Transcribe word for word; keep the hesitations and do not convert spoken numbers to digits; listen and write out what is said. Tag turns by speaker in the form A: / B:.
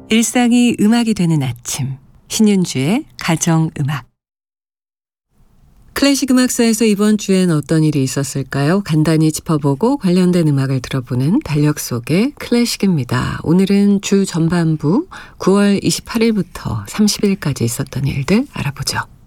A: 일상이 음악이 되는 아침, 신윤주의 가정음악. 클래식 음악사에서 이번 주엔 어떤 일이 있었을까요? 간단히 짚어보고 관련된 음악을 들어보는 달력 속의 클래식입니다. 오늘은 주 전반부 구월 이십팔일부터 삼십일까지 있었던 일들 알아보죠.